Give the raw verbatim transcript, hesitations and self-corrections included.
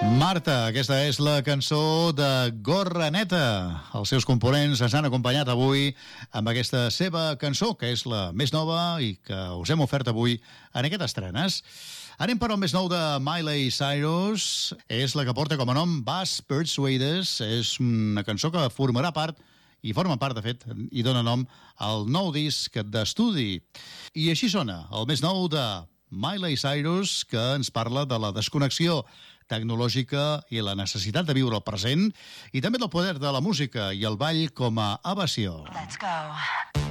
Marta, aquesta és la cançó de Gorra Neta. Els seus components ens han acompanyat avui amb aquesta seva cançó, que és la més nova i que us hem ofert avui en aquestes estrenes. Anem per al més nou de Miley Cyrus. És la que porta com a nom Buzz Persuaders. És una cançó que formarà part, i forma part, de fet, i dona nom al nou disc d'estudi. I així sona el més nou de Miley Cyrus, que ens parla de la desconnexió tecnològica i la necessitat de viure el present, i també del poder de la música i el ball com a evasió. Let's go.